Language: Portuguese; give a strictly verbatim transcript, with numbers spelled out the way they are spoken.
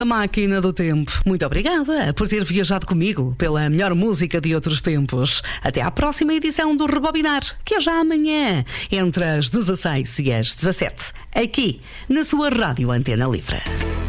A Máquina do Tempo. Muito obrigada por ter viajado comigo pela melhor música de outros tempos. Até à próxima edição do Rebobinar, que é já amanhã, entre as dezasseis e as dezassete, aqui na sua Rádio Antena Livre.